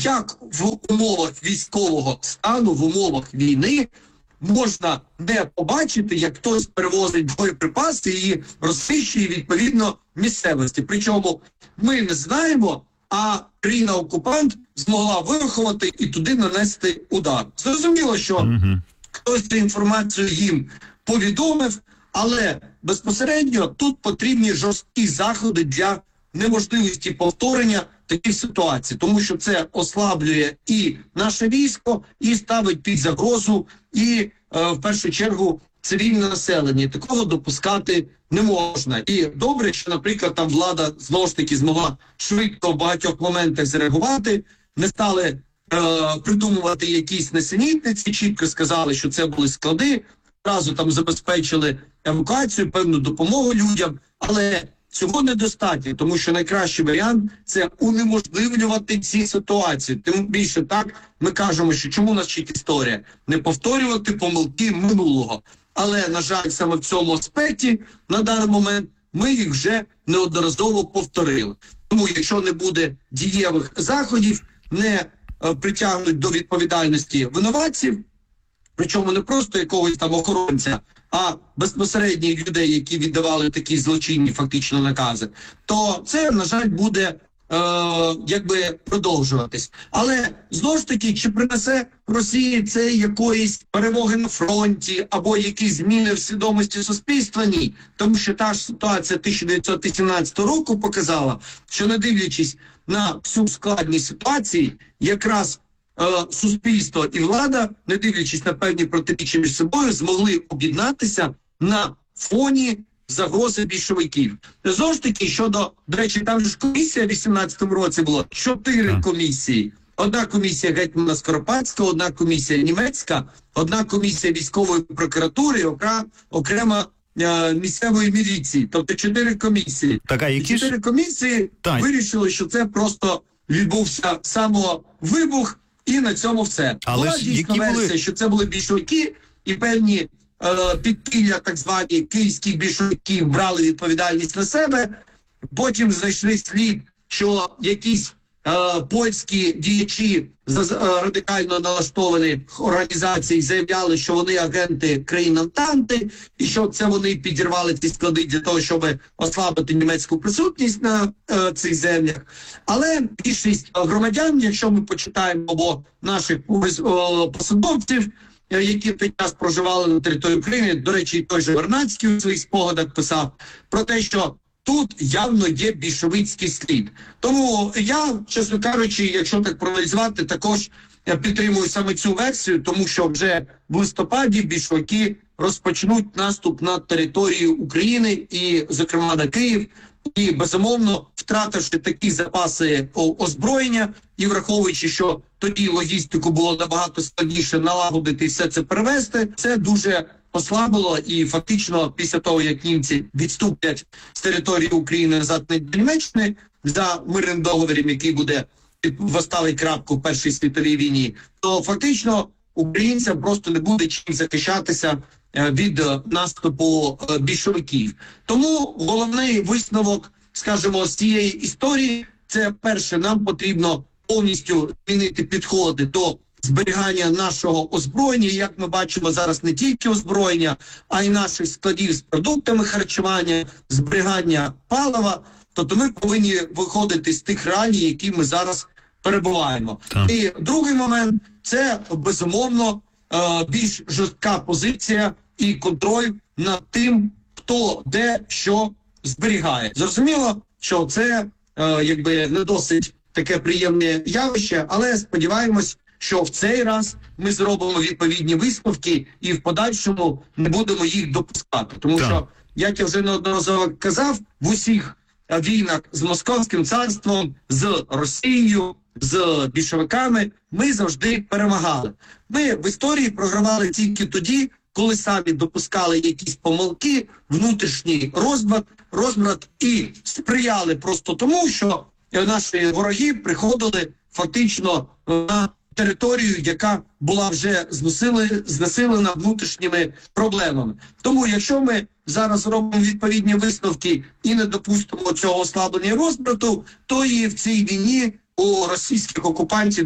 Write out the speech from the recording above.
як в умовах військового стану, в умовах війни можна не побачити, як хтось перевозить боєприпаси і розсищує відповідно місцевості. Причому ми не знаємо, а країна-окупант змогла вирахувати і туди нанести удар. Зрозуміло, що хтось цю інформацію їм повідомив, але безпосередньо тут потрібні жорсткі заходи для неможливості повторення таких ситуацій, тому що це ослаблює і наше військо, і ставить під загрозу, і в першу чергу цивільне населення. Такого допускати не можна. І добре, що, наприклад, там влада знову ж таки змогла швидко в багатьох моментах зреагувати, не стали придумувати якісь несенітниці, чітко сказали, що це були склади, одразу там забезпечили евакуацію, певну допомогу людям, але цього недостатньо, тому що найкращий варіант – це унеможливлювати ці ситуації. Тим більше так ми кажемо, що чому нас вчить історія? Не повторювати помилки минулого. Але, на жаль, саме в цьому аспекті на даний момент ми їх вже неодноразово повторили. Тому якщо не буде дієвих заходів, не притягнуть до відповідальності винуватців, причому не просто якогось там охоронця, а безпосередньо людей, які віддавали такі злочинні фактично накази, то це, на жаль, буде продовжуватись. Але, знову ж таки, чи принесе Росії це якоїсь перемоги на фронті або якісь зміни в свідомості суспільства? Ні. Тому що та ж ситуація 1918 року показала, що не дивлячись на всю складність ситуації, якраз суспільство і влада, не дивлячись на певні протиріччя між собою, змогли об'єднатися на фоні загрози більшовиків. Знову ж таки, до речі, там ж комісія в 18-му році було 4 комісії. Одна комісія гетьмана Скоропадського, одна комісія німецька, одна комісія військової прокуратури, окрема місцевої міліції. Тобто 4 комісії. І 4 комісії вирішили, що це просто відбувся самовибух, і на цьому все. Була дійсно версія, що це були більшовики, і певні підпілля, так звані київських більшовиків, брали відповідальність на себе. Потім знайшли слід, що якісь польські діячі радикально налаштовані організації заявляли, що вони агенти країн Антанти, і що це вони підірвали ці склади для того, щоб ослабити німецьку присутність на цих землях. Але більшість громадян, якщо ми почитаємо або наших посадовців, які в той час проживали на території України, до речі, той же Вернадський у своїх спогадах писав про те, що тут явно є більшовицький слід. Тому я, чесно кажучи, якщо так проаналізувати, також підтримую саме цю версію, тому що вже в листопаді більшовики розпочнуть наступ на територію України і, зокрема, на Київ. І, безумовно, втративши такі запаси озброєння і враховуючи, що тоді логістику було набагато складніше налагодити і все це перевести, це дуже послабило, і фактично після того, як німці відступлять з території України назад на Німеччини за мирним договором, який буде поставить крапку в Першій світовій війні, то фактично українцям просто не буде чим захищатися від наступу більшовиків. Тому головний висновок, скажімо, з цієї історії – це перше, нам потрібно повністю змінити підходи до зберігання нашого озброєння. Як ми бачимо зараз, не тільки озброєння, а й наших складів з продуктами харчування, зберігання палива. Тобто ми повинні виходити з тих реалій, які ми зараз перебуваємо. І другий момент – це, безумовно, більш жорстка позиція і контроль над тим, хто де що зберігає. Зрозуміло, що це не досить таке приємне явище, але сподіваємось, що в цей раз ми зробимо відповідні висновки і в подальшому не будемо їх допускати. Тому що, як я вже неодноразово казав, в усіх війнах з Московським царством, з Росією, з більшовиками ми завжди перемагали. Ми в історії програвали тільки тоді, коли самі допускали якісь помилки, внутрішній розбрат і сприяли просто тому, що наші вороги приходили фактично на територію, яка була вже знесилена внутрішніми проблемами. Тому якщо ми зараз робимо відповідні висновки і не допустимо цього ослаблення розбрату, то і в цій війні у російських окупантів